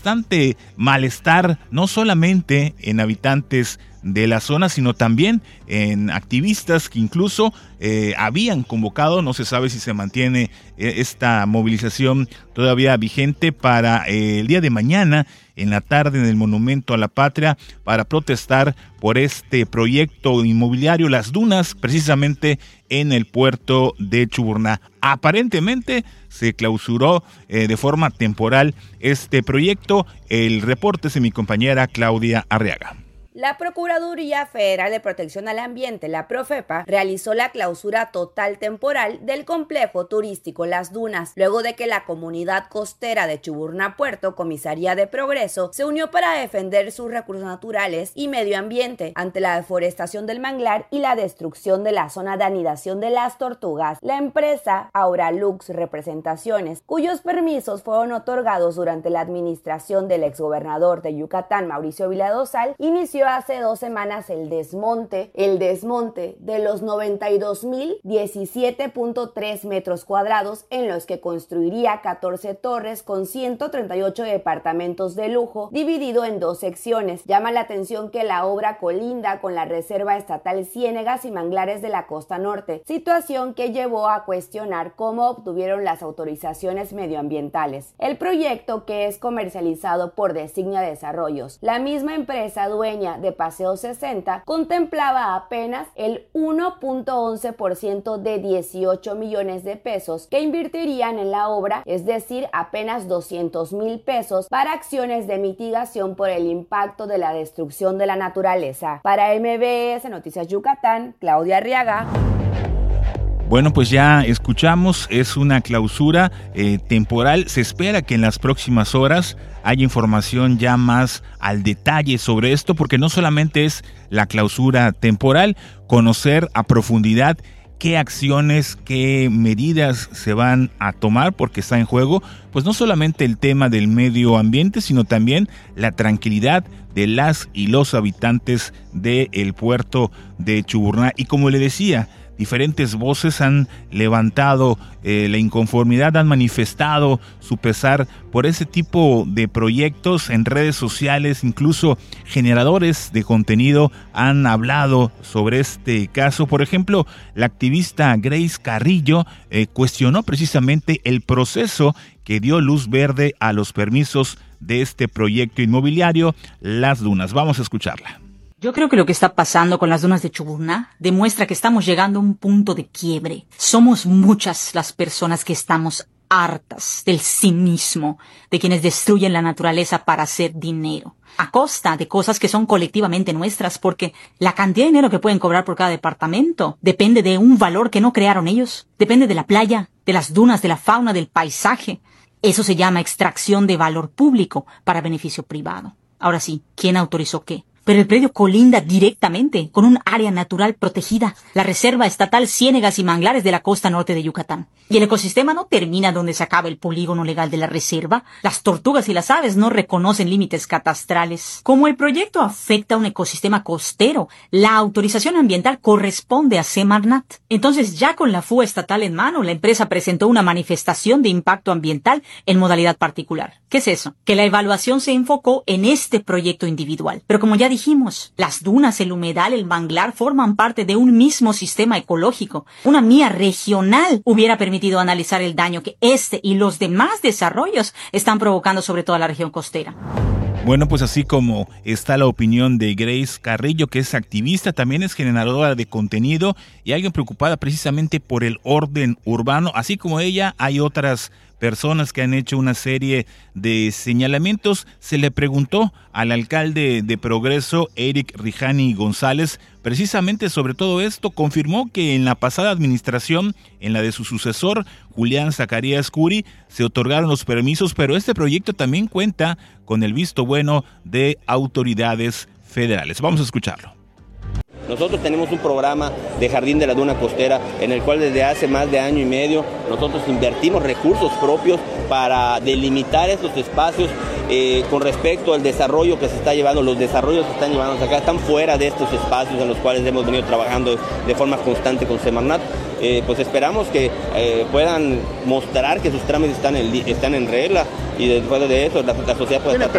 bastante malestar, no solamente en habitantes de la zona, sino también en activistas que incluso habían convocado, no se sabe si se mantiene esta movilización todavía vigente para el día de mañana en la tarde en el Monumento a la Patria para protestar por este proyecto inmobiliario Las Dunas, precisamente en el puerto de Chuburná. Aparentemente se clausuró de forma temporal este proyecto. El reporte es de mi compañera Claudia Arriaga. La Procuraduría Federal de Protección al Ambiente, la Profepa, realizó la clausura total temporal del complejo turístico Las Dunas, luego de que la comunidad costera de Chuburná Puerto, Comisaría de Progreso, se unió para defender sus recursos naturales y medio ambiente ante la deforestación del manglar y la destrucción de la zona de anidación de las tortugas. La empresa Auralux Representaciones, cuyos permisos fueron otorgados durante la administración del exgobernador de Yucatán, Mauricio Viladosal, inició hace 2 semanas el desmonte de los 92.017.3 metros cuadrados en los que construiría 14 torres con 138 departamentos de lujo dividido en 2 secciones. Llama la atención que la obra colinda con la Reserva Estatal Ciénegas y Manglares de la Costa Norte, situación que llevó a cuestionar cómo obtuvieron las autorizaciones medioambientales. El proyecto, que es comercializado por Designia Desarrollos, la misma empresa dueña de Paseo 60, contemplaba apenas el 1.11% de 18 millones de pesos que invertirían en la obra, es decir, apenas 200,000 pesos para acciones de mitigación por el impacto de la destrucción de la naturaleza. Para MBS Noticias Yucatán, Claudia Arriaga. Bueno, pues ya escuchamos, es una clausura temporal. Se espera que en las próximas horas haya información ya más al detalle sobre esto, porque no solamente es la clausura temporal, conocer a profundidad qué acciones, qué medidas se van a tomar, porque está en juego, pues no solamente el tema del medio ambiente, sino también la tranquilidad de las y los habitantes del puerto de Chuburná. Y como le decía, diferentes voces han levantado la inconformidad, han manifestado su pesar por ese tipo de proyectos en redes sociales. Incluso generadores de contenido han hablado sobre este caso. Por ejemplo, la activista Grace Carrillo cuestionó precisamente el proceso que dio luz verde a los permisos de este proyecto inmobiliario Las Dunas. Vamos a escucharla. Yo creo que lo que está pasando con las dunas de Chuburná demuestra que estamos llegando a un punto de quiebre. Somos muchas las personas que estamos hartas del cinismo de quienes destruyen la naturaleza para hacer dinero, a costa de cosas que son colectivamente nuestras, porque la cantidad de dinero que pueden cobrar por cada departamento depende de un valor que no crearon ellos, depende de la playa, de las dunas, de la fauna, del paisaje. Eso se llama extracción de valor público para beneficio privado. Ahora sí, ¿quién autorizó qué? Pero el predio colinda directamente con un área natural protegida, la Reserva Estatal Ciénegas y Manglares de la costa norte de Yucatán. Y el ecosistema no termina donde se acaba el polígono legal de la reserva. Las tortugas y las aves no reconocen límites catastrales. Como el proyecto afecta a un ecosistema costero, la autorización ambiental corresponde a Semarnat. Entonces, ya con la FUA estatal en mano, la empresa presentó una manifestación de impacto ambiental en modalidad particular. ¿Qué es eso? Que la evaluación se enfocó en este proyecto individual. Pero como ya dijimos, las dunas, el humedal, el manglar forman parte de un mismo sistema ecológico. Una MIA regional hubiera permitido analizar el daño que este y los demás desarrollos están provocando sobre toda la región costera. Bueno, pues así como está la opinión de Grace Carrillo, que es activista, también es generadora de contenido y alguien preocupada precisamente por el orden urbano. Así como ella, hay otras personas que han hecho una serie de señalamientos. Se le preguntó al alcalde de Progreso, Eric Rijani González, precisamente sobre todo esto. Confirmó que en la pasada administración, en la de su sucesor, Julián Zacarías Curi, se otorgaron los permisos, pero este proyecto también cuenta con el visto bueno de autoridades federales. Vamos a escucharlo. Nosotros tenemos un programa de Jardín de la Duna Costera en el cual desde hace más de año y medio nosotros invertimos recursos propios para delimitar estos espacios con respecto al desarrollo que se está llevando. Los desarrollos que están llevando acá están fuera de estos espacios en los cuales hemos venido trabajando de forma constante con Semarnat. Pues esperamos que puedan mostrar que sus trámites están en regla y después de eso la sociedad puede estar